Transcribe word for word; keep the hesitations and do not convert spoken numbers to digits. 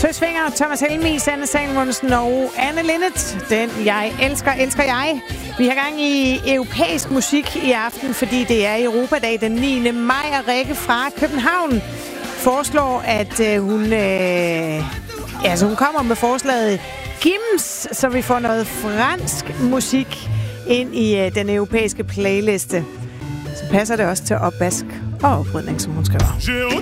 Søsvinger, Thomas Helmig, Sanne Salmonsen og Anne Linnet. Den jeg elsker, elsker jeg. Vi har gang i europæisk musik i aften, fordi det er Europadag den niende maj, og Rikke fra København foreslår, at øh, hun, øh, altså hun kommer med forslaget Gims, så vi får noget fransk musik ind i øh, den europæiske playliste. Så passer det også til opvask og oprydning, som hun skriver.